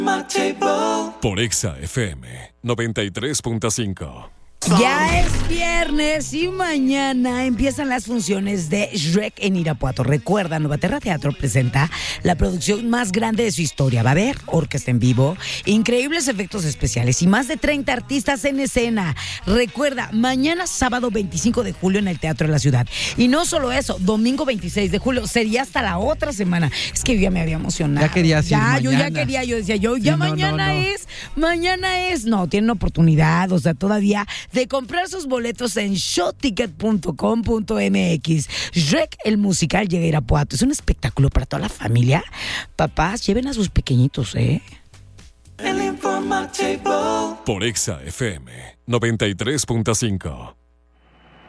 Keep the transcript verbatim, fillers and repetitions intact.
Por Exa F M noventa y tres punto cinco. Ya es viernes y mañana empiezan las funciones de Shrek en Irapuato. Recuerda, Novaterra Teatro presenta la producción más grande de su historia. Va a haber orquesta en vivo, increíbles efectos especiales y más de treinta artistas en escena. Recuerda, mañana sábado veinticinco de julio en el Teatro de la Ciudad. Y no solo eso, domingo veintiséis de julio, sería hasta la otra semana. Es que yo ya me había emocionado. Ya querías ir Ya, mañana. yo ya quería, yo decía, yo ya Sí, no, mañana no, no. es, mañana es. No, tienen oportunidad, o sea, todavía de comprar sus boletos en showticket punto com punto m x. Shrek, el musical, llega a Irapuato. Es un espectáculo para toda la familia. Papás, lleven a sus pequeñitos, ¿eh? Por Exa F M noventa y tres punto cinco.